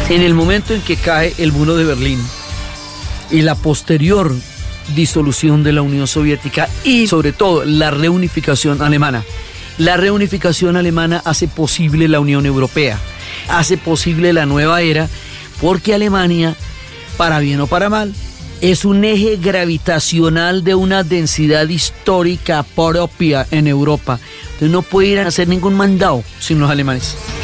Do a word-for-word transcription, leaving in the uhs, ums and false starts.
En el momento en que cae el muro de Berlín y la posterior disolución de la Unión Soviética y sobre todo la reunificación alemana, la reunificación alemana hace posible la Unión Europea, hace posible la nueva era, porque Alemania, para bien o para mal, es un eje gravitacional de una densidad histórica propia en Europa. Entonces no puede ir a hacer ningún mandado sin los alemanes.